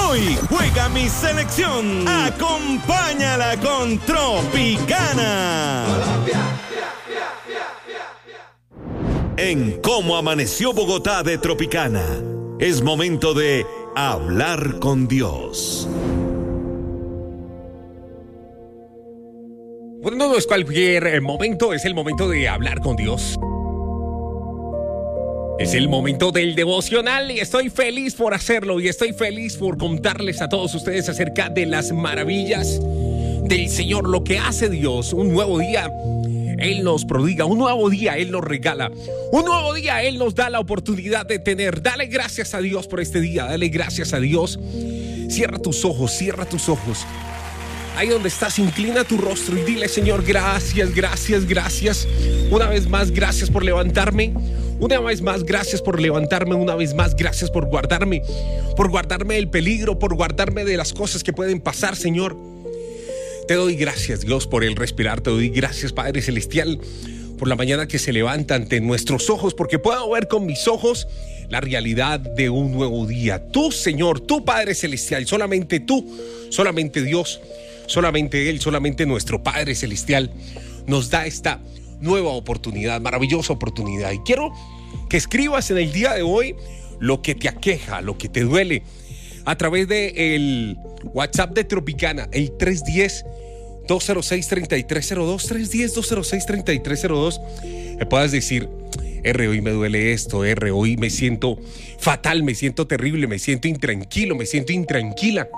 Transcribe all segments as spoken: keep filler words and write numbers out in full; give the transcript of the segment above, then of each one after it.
Hoy juega mi selección. Acompáñala con Tropicana. Colombia. En Cómo Amaneció Bogotá de Tropicana, es momento de hablar con Dios. Bueno, no es cualquier momento, es el momento de hablar con Dios. Es el momento del devocional y estoy feliz por hacerlo y estoy feliz por contarles a todos ustedes acerca de las maravillas del Señor, lo que hace Dios. Un nuevo día Él nos prodiga, un nuevo día Él nos regala, un nuevo día Él nos da la oportunidad de tener. Dale gracias a Dios por este día, dale gracias a Dios. Cierra tus ojos, cierra tus ojos. Ahí donde estás, inclina tu rostro y dile: Señor, gracias, gracias, gracias. Una vez más, gracias por levantarme. Una vez más, gracias por levantarme. Una vez más, gracias por guardarme. Por guardarme del peligro, por guardarme de las cosas que pueden pasar, Señor. Te doy gracias, Dios, por el respirar. Te doy gracias, Padre Celestial, por la mañana que se levanta ante nuestros ojos, porque puedo ver con mis ojos la realidad de un nuevo día. Tú, Señor, tú, Padre Celestial, solamente tú, solamente Dios, solamente Él, solamente nuestro Padre Celestial nos da esta nueva oportunidad, maravillosa oportunidad. Y quiero que escribas en el día de hoy lo que te aqueja, lo que te duele, a través del WhatsApp de Tropicana, el tres uno cero, dos cero seis, tres tres cero dos, tres uno cero, dos cero seis, tres tres cero dos. Me puedas decir: R, hoy me duele esto, R, hoy me siento fatal, me siento terrible, me siento intranquilo, me siento intranquila.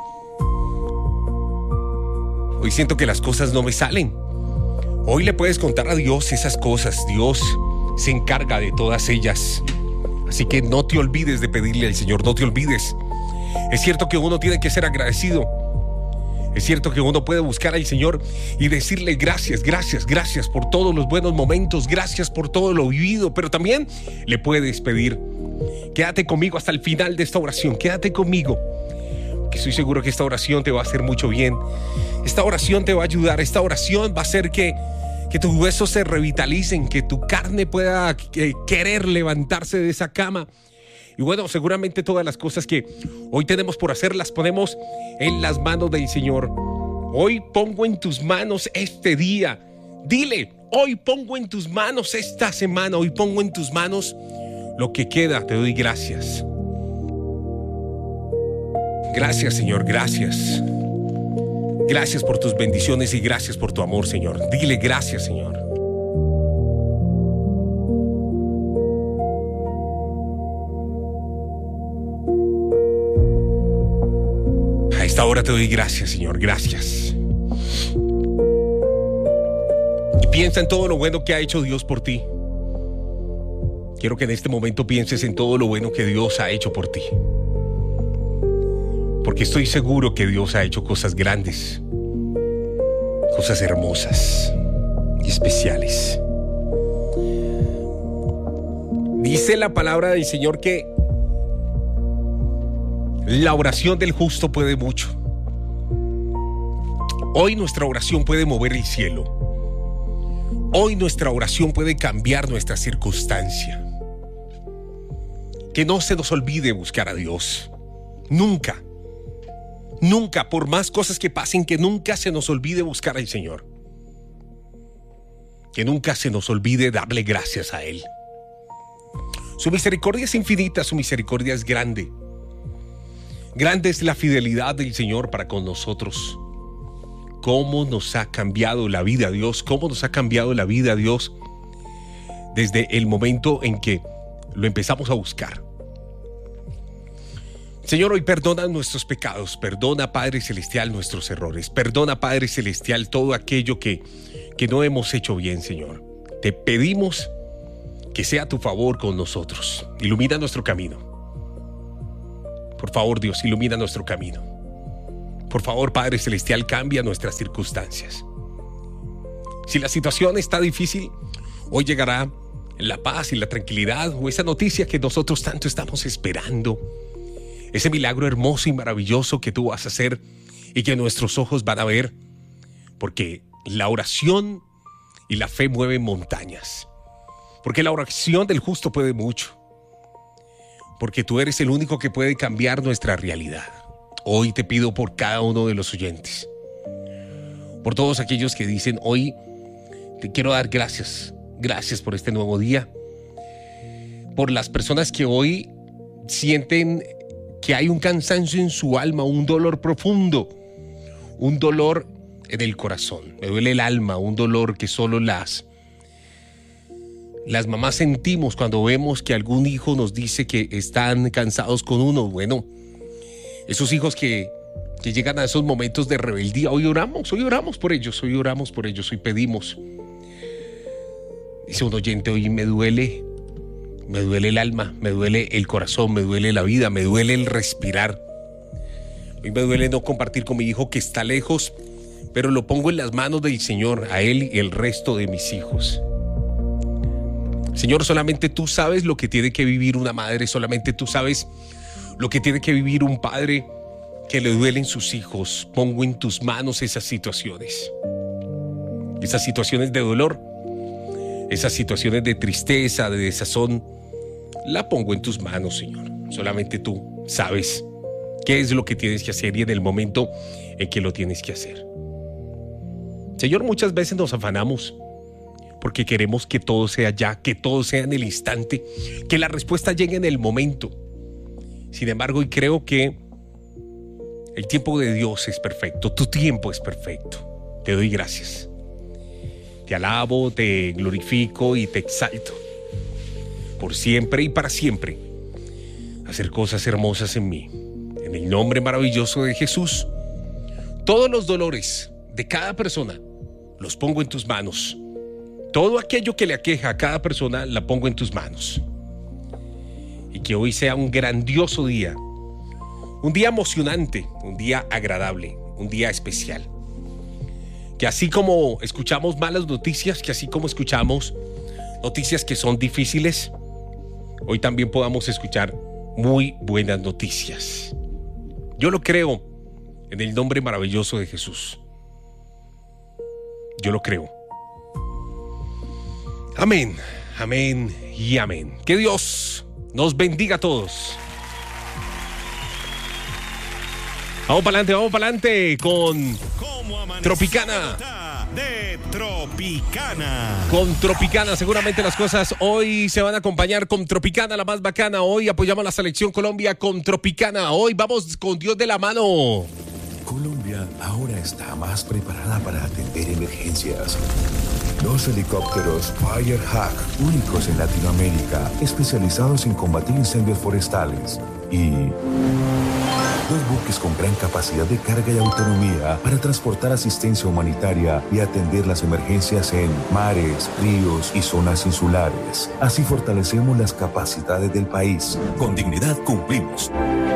Hoy siento que las cosas no me salen. Hoy le puedes contar a Dios esas cosas. Dios se encarga de todas ellas. Así que no te olvides de pedirle al Señor, no te olvides. Es cierto que uno tiene que ser agradecido. Es cierto que uno puede buscar al Señor y decirle gracias, gracias, gracias por todos los buenos momentos, gracias por todo lo vivido, pero también le puedes pedir: quédate conmigo hasta el final de esta oración, quédate conmigo, que estoy seguro que esta oración te va a hacer mucho bien. Esta oración te va a ayudar, esta oración va a hacer que, que tus huesos se revitalicen, que tu carne pueda eh, querer levantarse de esa cama. Y bueno, seguramente todas las cosas que hoy tenemos por hacer las ponemos en las manos del Señor. Hoy pongo en tus manos este día. Dile: hoy pongo en tus manos esta semana, hoy pongo en tus manos lo que queda. Te doy gracias. Gracias, Señor, gracias. Gracias por tus bendiciones y gracias por tu amor, Señor. Dile gracias, Señor. A esta hora te doy gracias, Señor, gracias. Y piensa en todo lo bueno que ha hecho Dios por ti. Quiero que en este momento pienses en todo lo bueno que Dios ha hecho por ti. Porque estoy seguro que Dios ha hecho cosas grandes, cosas hermosas y especiales. Dice la palabra del Señor que la oración del justo puede mucho. Hoy nuestra oración puede mover el cielo. Hoy nuestra oración puede cambiar nuestra circunstancia. Que no se nos olvide buscar a Dios. Nunca. Nunca, por más cosas que pasen, que nunca se nos olvide buscar al Señor. Que nunca se nos olvide darle gracias a Él. Su misericordia es infinita, su misericordia es grande. Grande es la fidelidad del Señor para con nosotros. Cómo nos ha cambiado la vida, Dios. Cómo nos ha cambiado la vida, Dios, desde el momento en que lo empezamos a buscar. Señor, hoy perdona nuestros pecados, perdona, Padre Celestial, nuestros errores, perdona, Padre Celestial, todo aquello que, que no hemos hecho bien, Señor. Te pedimos que sea a tu favor con nosotros. Ilumina nuestro camino. Por favor, Dios, ilumina nuestro camino. Por favor, Padre Celestial, cambia nuestras circunstancias. Si la situación está difícil, hoy llegará la paz y la tranquilidad, o esa noticia que nosotros tanto estamos esperando. Ese milagro hermoso y maravilloso que tú vas a hacer y que nuestros ojos van a ver, porque la oración y la fe mueven montañas, porque la oración del justo puede mucho, porque tú eres el único que puede cambiar nuestra realidad. Hoy te pido por cada uno de los oyentes, por todos aquellos que dicen: hoy te quiero dar gracias, gracias por este nuevo día, por las personas que hoy sienten que hay un cansancio en su alma, un dolor profundo, un dolor en el corazón. Me duele el alma, un dolor que solo las, las mamás sentimos cuando vemos que algún hijo nos dice que están cansados con uno. Bueno, esos hijos que, que llegan a esos momentos de rebeldía, hoy oramos, hoy oramos por ellos, hoy oramos por ellos, hoy pedimos. Dice un oyente: hoy me duele, me duele el alma, me duele el corazón, me duele la vida, me duele el respirar. Hoy me duele no compartir con mi hijo que está lejos, pero lo pongo en las manos del Señor, a él y el resto de mis hijos. Señor, solamente tú sabes lo que tiene que vivir una madre, solamente tú sabes lo que tiene que vivir un padre que le duelen sus hijos. Pongo en tus manos esas situaciones, esas situaciones de dolor, esas situaciones de tristeza, de desazón. La pongo en tus manos, Señor. Solamente tú sabes qué es lo que tienes que hacer y en el momento en que lo tienes que hacer. Señor, muchas veces nos afanamos porque queremos que todo sea ya, que todo sea en el instante, que la respuesta llegue en el momento. Sin embargo, y creo que el tiempo de Dios es perfecto, tu tiempo es perfecto. Te doy gracias. Te alabo, te glorifico y te exalto. Por siempre y para siempre, hacer cosas hermosas en mí. En el nombre maravilloso de Jesús, todos los dolores de cada persona los pongo en tus manos. Todo aquello que le aqueja a cada persona la pongo en tus manos. Y que hoy sea un grandioso día, un día emocionante, un día agradable, un día especial. Que así como escuchamos malas noticias, que así como escuchamos noticias que son difíciles, hoy también podamos escuchar muy buenas noticias. Yo lo creo en el nombre maravilloso de Jesús. Yo lo creo. Amén, amén y amén. Que Dios nos bendiga a todos. Vamos para adelante, vamos para adelante con Tropicana. De Tropicana. Con Tropicana, seguramente las cosas hoy se van a acompañar con Tropicana, la más bacana. Hoy apoyamos a la selección Colombia con Tropicana. Hoy vamos con Dios de la mano. Colombia ahora está más preparada para atender emergencias. Dos helicópteros Firehawk, únicos en Latinoamérica, especializados en combatir incendios forestales. Y dos buques con gran capacidad de carga y autonomía para transportar asistencia humanitaria y atender las emergencias en mares, ríos y zonas insulares. Así fortalecemos las capacidades del país. Con dignidad cumplimos.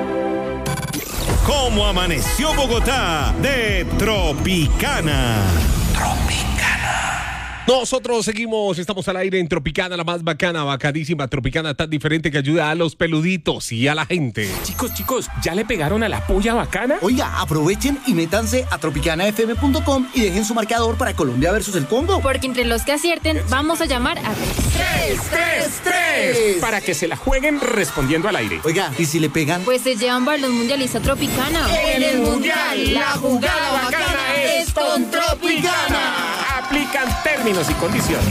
¿Cómo amaneció Bogotá? De Tropicana. Tropicana. Nosotros seguimos, estamos al aire en Tropicana, la más bacana, bacadísima, Tropicana tan diferente que ayuda a los peluditos y a la gente. Chicos, chicos, ¿ya le pegaron a la polla bacana? Oiga, aprovechen y métanse a tropicana f m punto com y dejen su marcador para Colombia versus el Congo. Porque entre los que acierten, vamos a llamar a tres, tres, tres, para que se la jueguen respondiendo al aire. Oiga, ¿y si le pegan? Pues se llevan balón mundialista Tropicana. En el mundial, la jugada bacana es con Tropicana. Aplican términos y condiciones.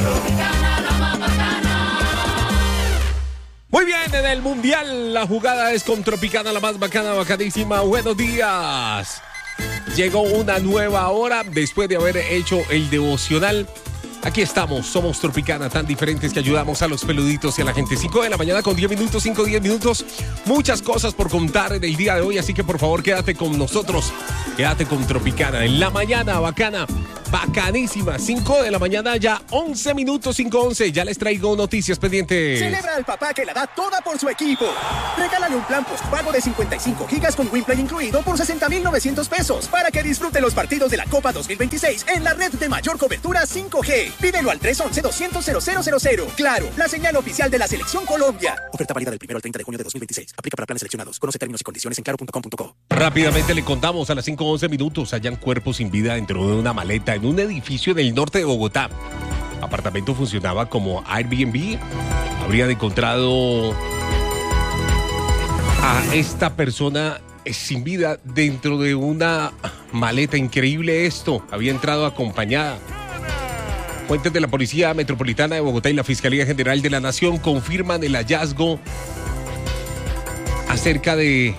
Muy bien, en el mundial la jugada es con Tropicana, la más bacana, bacadísima. Buenos días. Llegó una nueva hora después de haber hecho el devocional. Aquí estamos, somos Tropicana, tan diferentes que ayudamos a los peluditos y a la gente. cinco de la mañana con diez minutos, cinco, diez minutos. Muchas cosas por contar en el día de hoy, así que por favor quédate con nosotros. Quédate con Tropicana. En la mañana, bacana, bacanísima. cinco de la mañana, ya once minutos, cinco once. Ya les traigo noticias pendientes. Celebra al papá que la da toda por su equipo. Regálale un plan postpago de cincuenta y cinco gigas con WinPlay incluido por sesenta mil novecientos pesos para que disfrute los partidos de la Copa dos mil veintiséis en la red de mayor cobertura cinco G. Pídelo al tres once, doscientos, cero cero cero cero. Claro, la señal oficial de la Selección Colombia. Oferta válida del primero al treinta de junio de dos mil veintiséis. Aplica para planes seleccionados. Conoce términos y condiciones en claro punto com punto co. Rápidamente le contamos a las cinco once minutos. Hallan cuerpos sin vida dentro de una maleta en un edificio del norte de Bogotá. El apartamento funcionaba como Airbnb. Habrían encontrado a esta persona sin vida dentro de una maleta. Increíble esto. Había entrado acompañada. Fuentes de la Policía Metropolitana de Bogotá y la Fiscalía General de la Nación confirman el hallazgo acerca de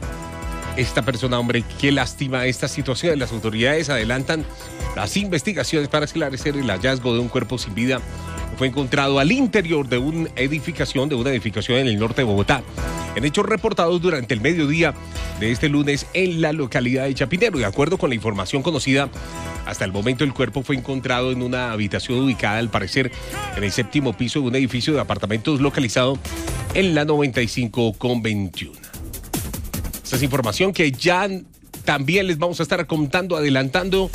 esta persona. Hombre, qué lástima esta situación. Las autoridades adelantan las investigaciones para esclarecer el hallazgo de un cuerpo sin vida. Fue encontrado al interior de una edificación, de una edificación en el norte de Bogotá, en hechos reportados durante el mediodía de este lunes en la localidad de Chapinero. De acuerdo con la información conocida, hasta el momento el cuerpo fue encontrado en una habitación ubicada, al parecer, en el séptimo piso de un edificio de apartamentos localizado en la noventa y cinco con veintiuno. Esta es información que ya también les vamos a estar contando, adelantando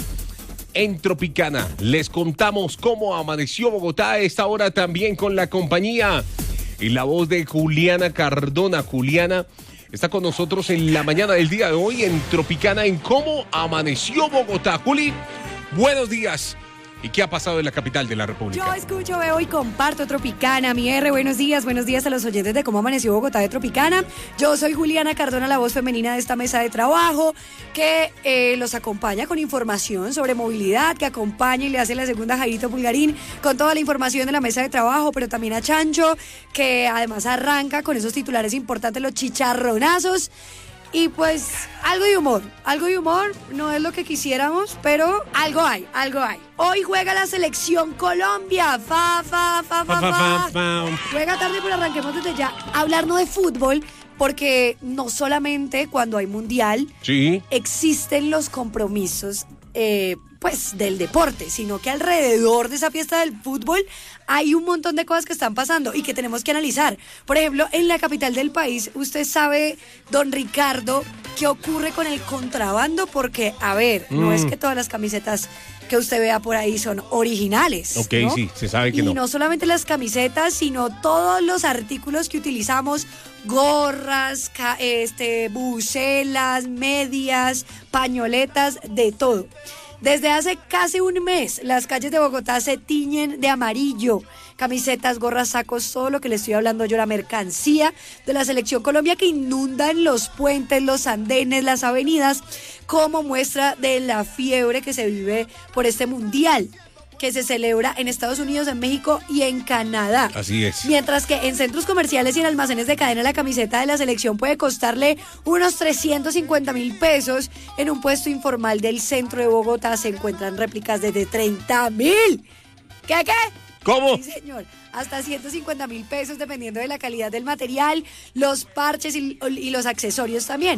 en Tropicana. Les contamos cómo amaneció Bogotá a esta hora también con la compañía y la voz de Juliana Cardona. Juliana está con nosotros en la mañana del día de hoy en Tropicana en cómo amaneció Bogotá. Juli, buenos días. ¿Y qué ha pasado en la capital de la República? Yo escucho, veo y comparto Tropicana. Mi R, buenos días, buenos días a los oyentes de Cómo Amaneció Bogotá de Tropicana. Yo soy Juliana Cardona, la voz femenina de esta mesa de trabajo, que eh, los acompaña con información sobre movilidad, que acompaña y le hace la segunda a Jairito Pulgarín con toda la información de la mesa de trabajo, pero también a Chancho, que además arranca con esos titulares importantes, los chicharronazos. Y pues algo de humor, algo de humor, no es lo que quisiéramos, pero algo hay, algo hay. Hoy juega la selección Colombia, fa, fa, fa, fa, fa, fa, fa. Juega tarde, pero arranquemos desde ya a hablarnos de fútbol, porque no solamente cuando hay mundial, sí, existen los compromisos eh, pues del deporte, sino que alrededor de esa fiesta del fútbol hay un montón de cosas que están pasando y que tenemos que analizar. Por ejemplo, en la capital del país, usted sabe, don Ricardo, qué ocurre con el contrabando, porque, a ver, mm. no es que todas las camisetas que usted vea por ahí son originales. Ok, ¿no? sí, se sabe que y no. Y no solamente las camisetas, sino todos los artículos que utilizamos, gorras, ca- este, bucelas, medias, pañoletas, de todo. Desde hace casi un mes, las calles de Bogotá se tiñen de amarillo. Camisetas, gorras, sacos, todo lo que le estoy hablando yo, la mercancía de la Selección Colombia, que inundan los puentes, los andenes, las avenidas, como muestra de la fiebre que se vive por este mundial, que se celebra en Estados Unidos, en México y en Canadá. Así es. Mientras que en centros comerciales y en almacenes de cadena la camiseta de la selección puede costarle unos trescientos cincuenta mil pesos. En un puesto informal del centro de Bogotá se encuentran réplicas desde treinta mil. ¿Qué, qué? ¿Cómo? Sí, señor. Hasta ciento cincuenta mil pesos dependiendo de la calidad del material, los parches y, y los accesorios también.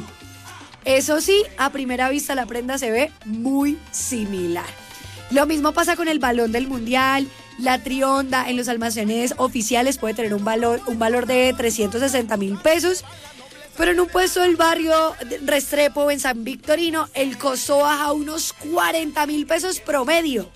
Eso sí, a primera vista la prenda se ve muy similar. Lo mismo pasa con el balón del mundial. La trionda en los almacenes oficiales puede tener un valor, un valor de trescientos sesenta mil pesos, pero en un puesto del barrio Restrepo, en San Victorino, el costo baja a unos cuarenta mil pesos promedio.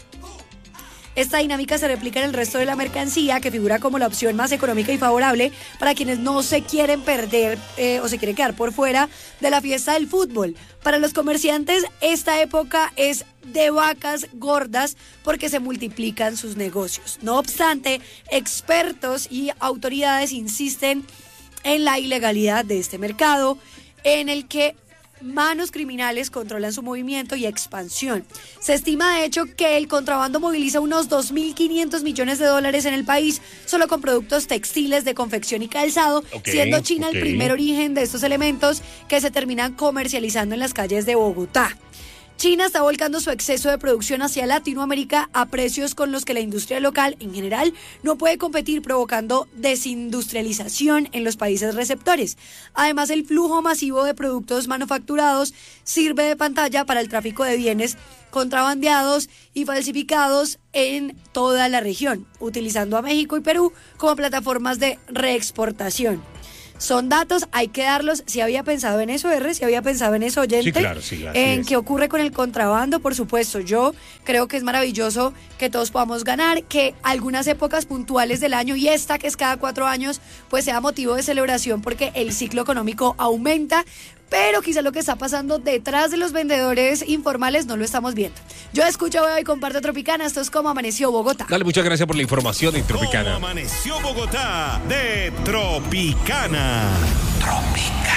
Esta dinámica se replica en el resto de la mercancía, que figura como la opción más económica y favorable para quienes no se quieren perder eh, o se quieren quedar por fuera de la fiesta del fútbol. Para los comerciantes, esta época es de vacas gordas porque se multiplican sus negocios. No obstante, expertos y autoridades insisten en la ilegalidad de este mercado, en el que manos criminales controlan su movimiento y expansión. Se estima de hecho que el contrabando moviliza unos dos mil quinientos millones de dólares en el país, solo con productos textiles, de confección y calzado, okay, siendo China okay. el primer origen de estos elementos que se terminan comercializando en las calles de Bogotá. China está volcando su exceso de producción hacia Latinoamérica a precios con los que la industria local en general no puede competir, provocando desindustrialización en los países receptores. Además, el flujo masivo de productos manufacturados sirve de pantalla para el tráfico de bienes contrabandeados y falsificados en toda la región, utilizando a México y Perú como plataformas de reexportación. Son datos, hay que darlos. Si había pensado en eso, R, si había pensado en eso, oyente, sí, claro, sí, en es. qué ocurre con el contrabando, por supuesto. Yo creo que es maravilloso que todos podamos ganar, que algunas épocas puntuales del año, y esta que es cada cuatro años, pues sea motivo de celebración porque el ciclo económico aumenta. Pero quizá lo que está pasando detrás de los vendedores informales no lo estamos viendo. Yo escucho, veo y comparto Tropicana. Esto es Cómo Amaneció Bogotá. Dale, muchas gracias por la información de Tropicana. Cómo Amaneció Bogotá de Tropicana. Tropicana.